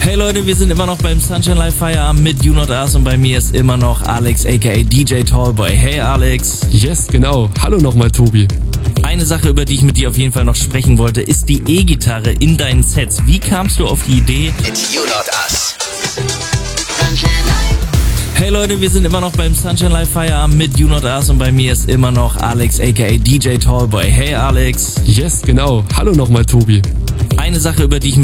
Hey Leute, wir sind immer noch beim Sunshine Live Feierabend mit You Not Us und bei mir ist immer noch Alex aka DJ Tallboy. Hey Alex. Yes, genau. Hallo nochmal, Tobi. Eine Sache, über die ich mit dir auf jeden Fall noch sprechen wollte, ist die E-Gitarre in deinen Sets. Wie kamst du auf die Idee? It's You Not Us. Hey Leute, wir sind immer noch beim Sunshine Live Feierabend mit You Not Us und bei mir ist immer noch Alex aka DJ Tallboy. Hey Alex. Yes, genau. Hallo nochmal, Tobi. Eine Sache, über die ich mit